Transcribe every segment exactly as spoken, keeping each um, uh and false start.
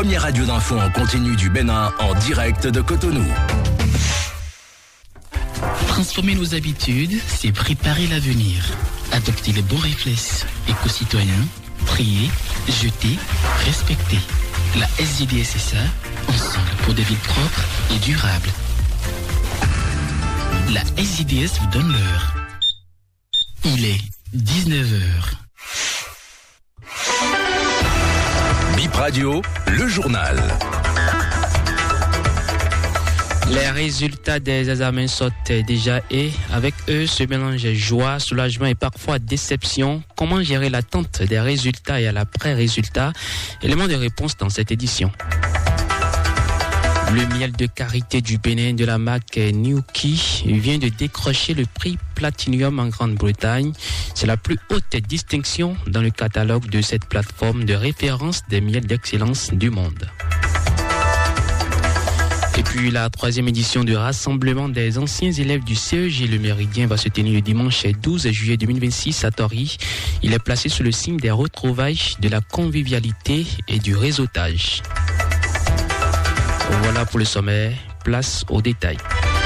première radio d'info en continu du Bénin en direct de Cotonou. Transformer nos habitudes, c'est préparer l'avenir. Adopter les bons réflexes éco-citoyens, trier, jeter, respecter. La S G D S et ça, ensemble pour des villes propres et durables. La S G D S vous donne l'heure. Il est dix-neuf heures. Bip Radio, le journal. Les résultats des examens sortent déjà et avec eux se mélangent joie, soulagement et parfois déception. Comment gérer l'attente des résultats et à l'après-résultat? Élément de réponse dans cette édition. Le miel de karité du Bénin de la marque Niuki vient de décrocher le prix Platinum en Grande-Bretagne. C'est la plus haute distinction dans le catalogue de cette plateforme de référence des miels d'excellence du monde. Et puis la troisième édition du rassemblement des anciens élèves du C E G Le Méridien va se tenir le dimanche douze juillet deux mille vingt-six à Tori. Il est placé sous le signe des retrouvailles, de la convivialité et du réseautage. Voilà pour le sommet, place aux détails.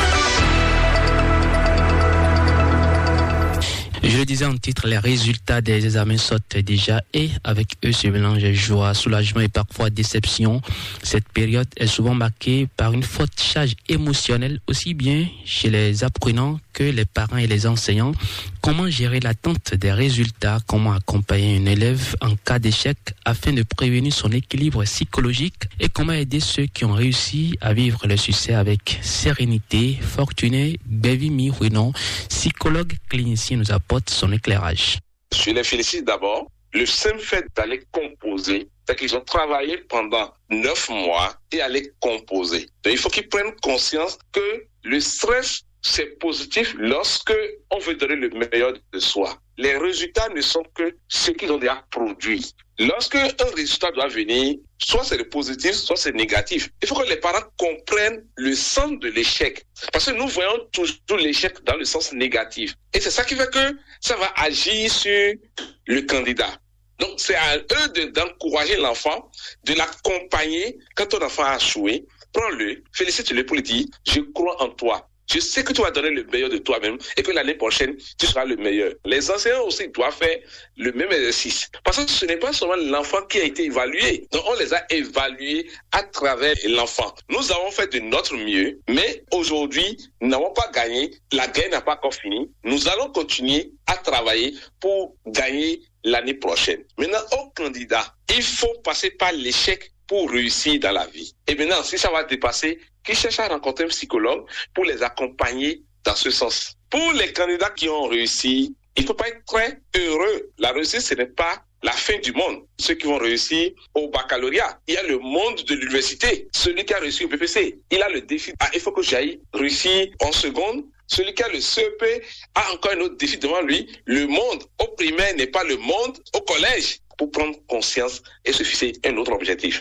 Je le disais en titre, les résultats des examens sortent déjà et avec eux se mélangent joie, soulagement et parfois déception. Cette période est souvent marquée par une forte charge émotionnelle, aussi bien chez les apprenants que les parents et les enseignants. Comment gérer l'attente des résultats? Comment accompagner un élève en cas d'échec afin de prévenir son équilibre psychologique? Et comment aider ceux qui ont réussi à vivre le succès avec sérénité? Fortuné Bevimi Ruinon, psychologue clinicien, nous apporte son éclairage. Je les félicite d'abord. Le simple fait d'aller composer, c'est qu'ils ont travaillé pendant neuf mois et aller composer. Donc, il faut qu'ils prennent conscience que le stress, c'est positif lorsque on veut donner le meilleur de soi. Les résultats ne sont que ce qu'ils ont déjà produit. Lorsque un résultat doit venir, soit c'est le positif, soit c'est négatif. Il faut que les parents comprennent le sens de l'échec. Parce que nous voyons toujours l'échec dans le sens négatif. Et c'est ça qui fait que ça va agir sur le candidat. Donc c'est à eux de, d'encourager l'enfant, de l'accompagner. Quand ton enfant a échoué, prends-le, félicite-le pour lui dire « Je crois en toi ». Je sais que tu vas donner le meilleur de toi-même et que l'année prochaine, tu seras le meilleur. Les enseignants aussi doivent faire le même exercice. Parce que ce n'est pas seulement l'enfant qui a été évalué. Donc, on les a évalués à travers l'enfant. Nous avons fait de notre mieux, mais aujourd'hui, nous n'avons pas gagné. La guerre n'a pas encore fini. Nous allons continuer à travailler pour gagner l'année prochaine. Maintenant, au candidat, il faut passer par l'échec pour réussir dans la vie. Et maintenant, si ça va dépasser, qui cherche à rencontrer un psychologue pour les accompagner dans ce sens. Pour les candidats qui ont réussi, il ne faut pas être très heureux. La réussite, ce n'est pas la fin du monde. Ceux qui vont réussir au baccalauréat, il y a le monde de l'université. Celui qui a réussi au B P C, il a le défi. Ah, il faut que j'aille réussir en seconde. Celui qui a le C E P a encore un autre défi devant lui. Le monde au primaire n'est pas le monde au collège. Pour prendre conscience et se fixer un autre objectif.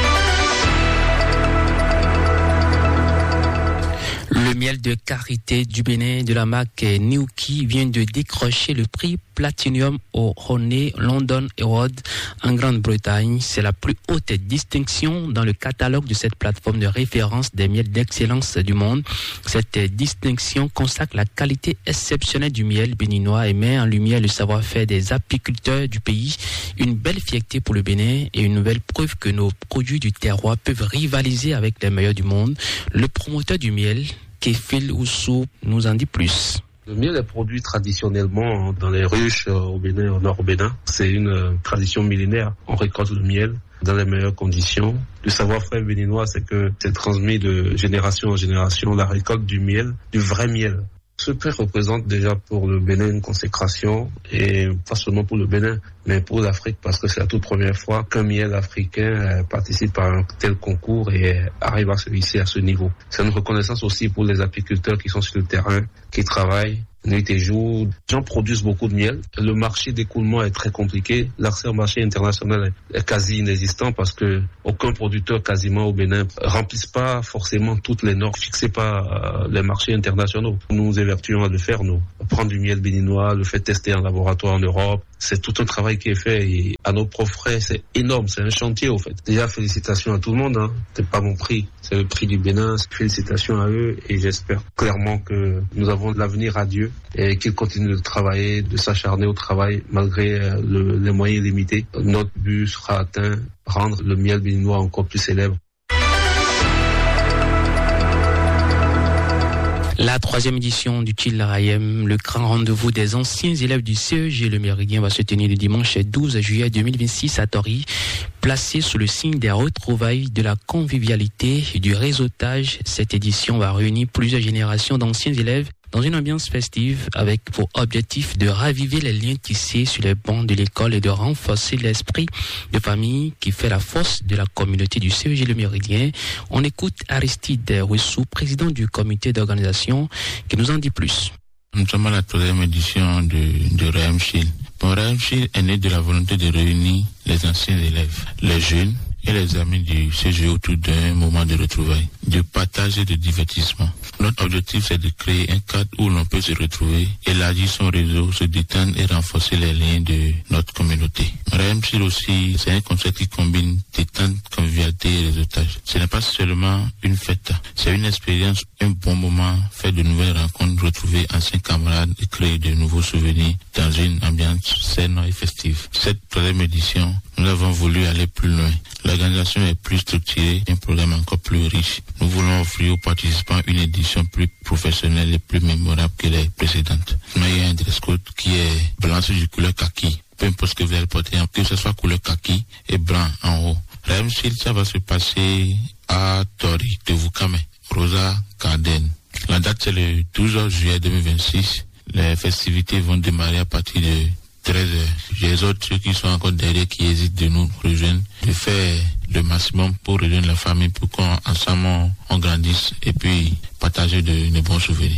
Le miel de karité du Bénin de la marque Niuki vient de décrocher le prix Platinum au Honey London Award en Grande-Bretagne. C'est la plus haute distinction dans le catalogue de cette plateforme de référence des miels d'excellence du monde. Cette distinction consacre la qualité exceptionnelle du miel béninois et met en lumière le savoir-faire des apiculteurs du pays. Une belle fierté pour le Bénin et une nouvelle preuve que nos produits du terroir peuvent rivaliser avec les meilleurs du monde. Le promoteur du miel, Kefil Oussou, nous en dit plus. Le miel est produit traditionnellement dans les ruches au Bénin, au nord au Bénin. C'est une tradition millénaire. On récolte le miel dans les meilleures conditions. Le savoir-faire béninois, c'est que c'est transmis de génération en génération la récolte du miel, du vrai miel. Ce prix représente déjà pour le Bénin une consécration, et pas seulement pour le Bénin, mais pour l'Afrique, parce que c'est la toute première fois qu'un miel africain participe à un tel concours et arrive à se hisser à ce niveau. C'est une reconnaissance aussi pour les apiculteurs qui sont sur le terrain, qui travaillent nuit et jour. Les gens produisent beaucoup de miel. Le marché d'écoulement est très compliqué. L'accès au marché international est quasi inexistant parce que aucun producteur quasiment au Bénin remplisse pas forcément toutes les normes fixées par les marchés internationaux. Nous nous évertuons à le faire, nous. Prendre du miel béninois, le faire tester en laboratoire en Europe. c'est tout un travail qui est fait et à nos propres frais, c'est énorme, c'est un chantier au fait. Déjà, félicitations à tout le monde, hein. C'est pas mon prix, c'est le prix du Bénin, félicitations à eux et j'espère clairement que nous avons de l'avenir à Dieu et qu'ils continuent de travailler, de s'acharner au travail malgré le, les moyens limités. Notre but sera atteint, rendre le miel béninois encore plus célèbre. La troisième édition du Chill Rayem, le grand rendez-vous des anciens élèves du C E G Le Méridien, va se tenir le dimanche douze juillet deux mille vingt-six à Tori, placé sous le signe des retrouvailles, de la convivialité et du réseautage. Cette édition va réunir plusieurs générations d'anciens élèves dans une ambiance festive avec pour objectif de raviver les liens tissés sur les bancs de l'école et de renforcer l'esprit de famille qui fait la force de la communauté du C E G Le Méridien. On écoute Aristide Roussou, président du comité d'organisation, qui nous en dit plus. Nous sommes à la troisième édition de, de Rayem Chill. Bon, Rayem Chill est né de la volonté de réunir les anciens élèves, les jeunes et les amis du C E G autour d'un moment de retrouvailles, de partage et de divertissement. Notre objectif, c'est de créer un cadre où l'on peut se retrouver, élargir son réseau, se détendre et renforcer les liens de notre communauté. Rayem Chill aussi, c'est un concept qui combine détente, convivialité et réseautage. Ce n'est pas seulement une fête, c'est une expérience, un bon moment, faire de nouvelles rencontres, retrouver anciens camarades et créer de nouveaux souvenirs dans une ambiance saine et festive. Cette troisième édition, nous avons voulu aller plus loin. L'organisation est plus structurée, un programme encore plus riche. Nous voulons offrir aux participants une édition plus professionnelle et plus mémorable que les précédentes. Mais il y a un dress code qui est blanc sur du couleur kaki. Peu importe ce que vous allez porter, que ce soit couleur kaki et blanc en haut. Rayem Chill, ça va se passer à Tori, de Vukame, Rosa Garden. La date, c'est le douze juillet deux mille vingt-six. Les festivités vont démarrer à partir de treize heures. J'ai les autres ceux qui sont encore derrière qui hésitent de nous rejoindre, de faire le maximum pour rejoindre la famille pour qu'ensemble on, on grandisse et puis partager de, de bons souvenirs.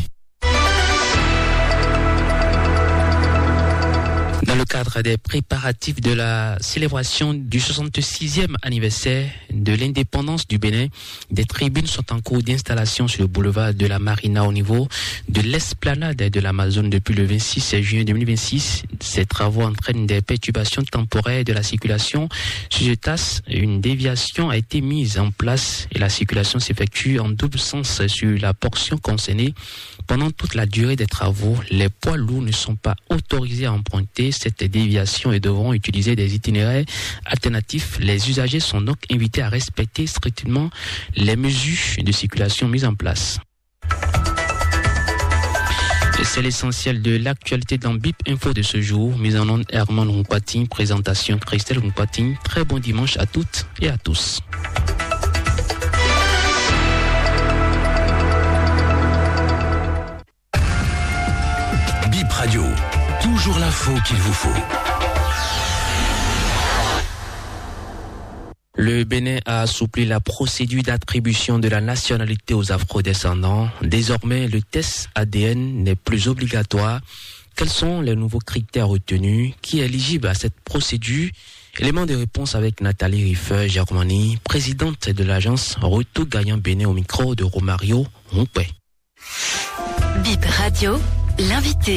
Dans le cadre des préparatifs de la célébration du soixante-sixième anniversaire de l'indépendance du Bénin, des tribunes sont en cours d'installation sur le boulevard de la Marina au niveau de l'esplanade de l'Amazone depuis le vingt-six juin deux mille vingt-six. Ces travaux entraînent des perturbations temporaires de la circulation. Sur ce tasse, une déviation a été mise en place et la circulation s'effectue en double sens sur la portion concernée. Pendant toute la durée des travaux, les poids lourds ne sont pas autorisés à emprunter cette déviation et devront utiliser des itinéraires alternatifs. Les usagers sont donc invités à respecter strictement les mesures de circulation mises en place. C'est l'essentiel de l'actualité dans B I P Info de ce jour. Mise en onde Herman Roumpatin, présentation Christelle Roumpatin. Très bon dimanche à toutes et à tous. B I P Radio, toujours l'info qu'il vous faut. Le Bénin a assoupli la procédure d'attribution de la nationalité aux afrodescendants. Désormais, le test A D N n'est plus obligatoire. Quels sont les nouveaux critères retenus? Qui est éligible à cette procédure? Élément de réponse avec Nathalie Riffer-Germani, présidente de l'agence Retour Gagnant Bénin au micro de Romario Rompé. B I P Radio, l'invité.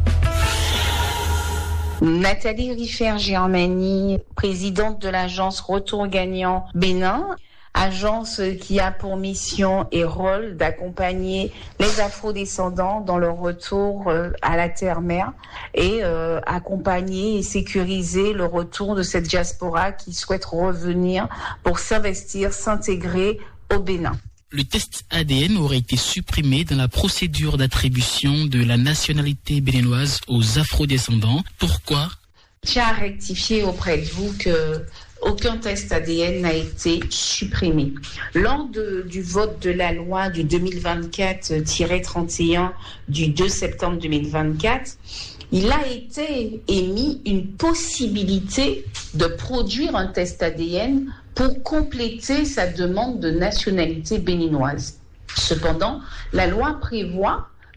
Nathalie Riffer-Germani, présidente de l'agence Retour Gagnant Bénin, agence qui a pour mission et rôle d'accompagner les afrodescendants dans leur retour à la terre-mère et euh, accompagner et sécuriser le retour de cette diaspora qui souhaite revenir pour s'investir, s'intégrer au Bénin. Le test A D N aurait été supprimé dans la procédure d'attribution de la nationalité béninoise aux afrodescendants. Pourquoi ? Je tiens à rectifier auprès de vous que aucun test A D N n'a été supprimé. Lors de, du vote de la loi du deux mille vingt-quatre tiret trente et un du deux septembre deux mille vingt-quatre, il a été émis une possibilité de produire un test A D N pour compléter sa demande de nationalité béninoise. Cependant, la loi prévoit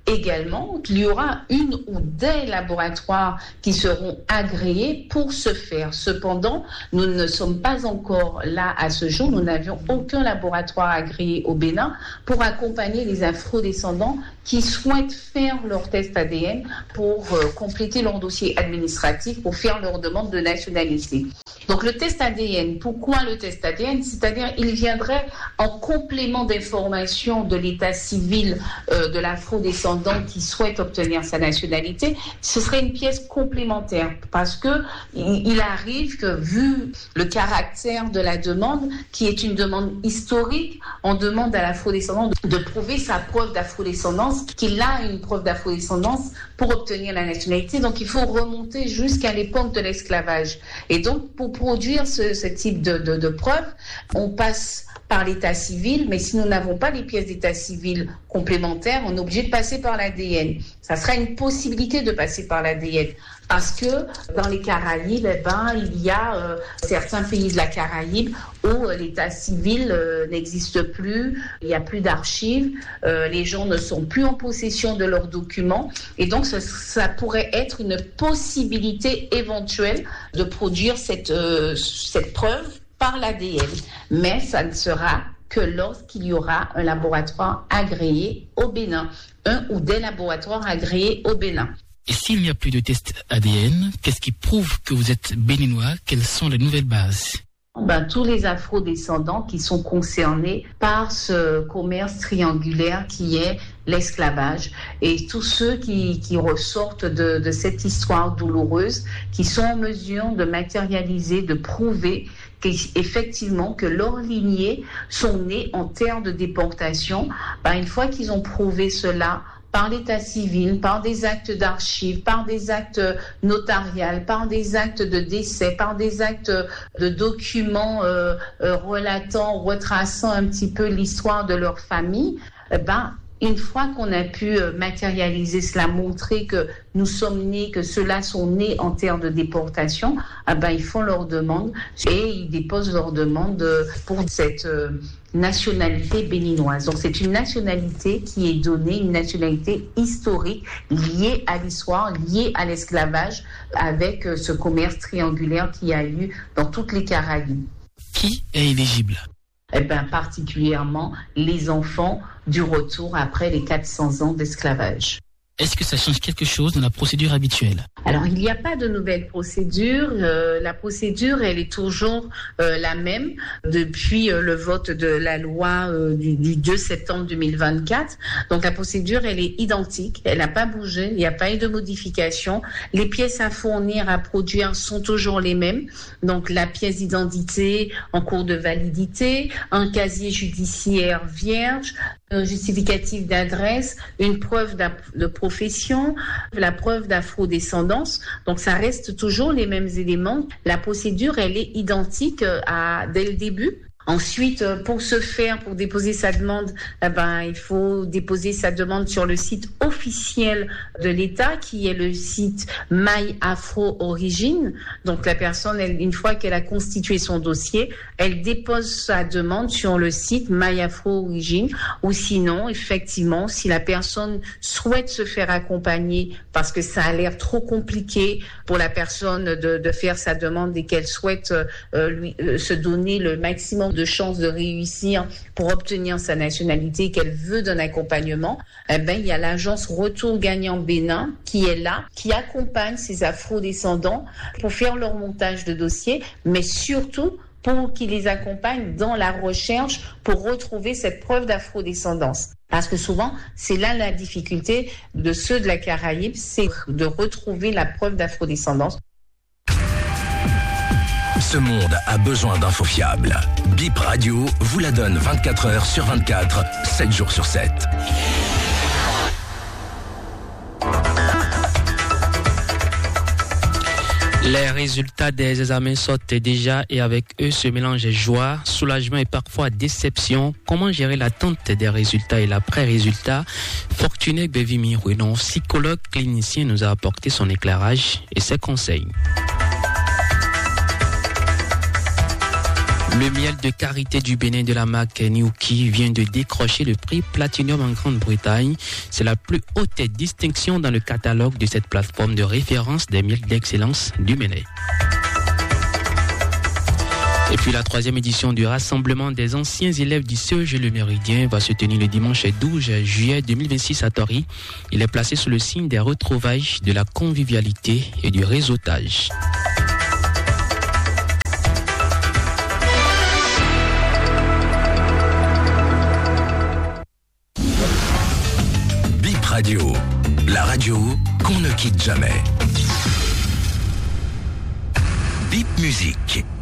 également, il y aura une ou des laboratoires qui seront agréés pour ce faire. Cependant, nous ne sommes pas encore là à ce jour. Nous n'avions aucun laboratoire agréé au Bénin pour accompagner les afrodescendants qui souhaitent faire leur test A D N pour euh, compléter leur dossier administratif, pour faire leur demande de nationalité. Donc le test A D N, pourquoi le test A D N? C'est-à-dire il viendrait en complément d'informations de l'état civil euh, de l'afrodescendant qui souhaite obtenir sa nationalité. Ce serait une pièce complémentaire parce que il arrive que, vu le caractère de la demande, qui est une demande historique, on demande à l'afrodescendant de prouver sa preuve d'afrodescendance, qu'il a une preuve d'afrodescendance pour obtenir la nationalité. Donc il faut remonter jusqu'à l'époque de l'esclavage. Et donc pour produire ce, ce type de, de, de preuve, on passe par l'état civil, mais si nous n'avons pas les pièces d'état civil complémentaires, on est obligé de passer par l'A D N. Ça sera une possibilité de passer par l'A D N. Parce que dans les Caraïbes, eh ben, il y a euh, certains pays de la Caraïbe où euh, l'état civil euh, n'existe plus, il n'y a plus d'archives, euh, les gens ne sont plus en possession de leurs documents. Et donc, ça, ça pourrait être une possibilité éventuelle de produire cette, euh, cette preuve par l'A D N. Mais ça ne sera que lorsqu'il y aura un laboratoire agréé au Bénin, un ou des laboratoires agréés au Bénin. Et s'il n'y a plus de test A D N, qu'est-ce qui prouve que vous êtes béninois? Quelles sont les nouvelles bases? Ben, tous les afrodescendants qui sont concernés par ce commerce triangulaire qui est l'esclavage, et tous ceux qui, qui ressortent de, de cette histoire douloureuse, qui sont en mesure de matérialiser, de prouver qu'effectivement que leurs lignées sont nées en terre de déportation. Ben, une fois qu'ils ont prouvé cela, par l'état civil, par des actes d'archives, par des actes notariales, par des actes de décès, par des actes de documents euh, euh, relatant, retraçant un petit peu l'histoire de leur famille, eh ben, une fois qu'on a pu matérialiser cela, montrer que nous sommes nés, que ceux-là sont nés en terre de déportation, eh ben, ils font leur demande et ils déposent leur demande pour cette euh, nationalité béninoise. Donc c'est une nationalité qui est donnée, une nationalité historique liée à l'histoire, liée à l'esclavage, avec euh, ce commerce triangulaire qui a eu dans toutes les Caraïbes. Qui est éligible? Eh bien, particulièrement les enfants du retour après les quatre cents ans d'esclavage. Est-ce que ça change quelque chose dans la procédure habituelle? Alors, il n'y a pas de nouvelle procédure. Euh, la procédure, elle est toujours euh, la même depuis euh, le vote de la loi euh, du, du deux septembre deux mille vingt-quatre. Donc, la procédure, elle est identique. Elle n'a pas bougé. Il n'y a pas eu de modification. Les pièces à fournir, à produire sont toujours les mêmes. Donc, la pièce d'identité en cours de validité, un casier judiciaire vierge, un justificatif d'adresse, une preuve de profession, la preuve d'afrodescendance. Donc, ça reste toujours les mêmes éléments. La procédure, elle est identique à, dès le début. Ensuite, pour ce faire, pour déposer sa demande, eh ben, il faut déposer sa demande sur le site officiel de l'État, qui est le site My Afro Origin. Donc, la personne, elle, une fois qu'elle a constitué son dossier, elle dépose sa demande sur le site My Afro Origin. Ou sinon, effectivement, si la personne souhaite se faire accompagner parce que ça a l'air trop compliqué pour la personne de, de faire sa demande et qu'elle souhaite euh, lui, euh, se donner le maximum de chances de réussir pour obtenir sa nationalité, qu'elle veut d'un accompagnement, eh ben, il y a l'agence Retour Gagnant Bénin qui est là, qui accompagne ces afrodescendants pour faire leur montage de dossier, mais surtout pour qu'ils les accompagnent dans la recherche pour retrouver cette preuve d'afrodescendance. Parce que souvent, c'est là la difficulté de ceux de la Caraïbe, c'est de retrouver la preuve d'afrodescendance. Ce monde a besoin d'infos fiables. Bip Radio vous la donne vingt-quatre heures sur vingt-quatre, sept jours sur sept. Les résultats des examens sortent déjà et avec eux se mélangent joie, soulagement et parfois déception. Comment gérer l'attente des résultats et l'après-résultat? Fortuné Bevimi-Ruenon, psychologue clinicien, nous a apporté son éclairage et ses conseils. Le miel de karité du Bénin de la marque Niuki vient de décrocher le prix Platinum en Grande-Bretagne. C'est la plus haute distinction dans le catalogue de cette plateforme de référence des miels d'excellence du Bénin. Et puis la troisième édition du rassemblement des anciens élèves du C E G Le Méridien va se tenir le dimanche douze juillet deux mille vingt-six à Tori. Il est placé sous le signe des retrouvailles, de la convivialité et du réseautage. Bip Radio, la radio qu'on ne quitte jamais. Bip Musique.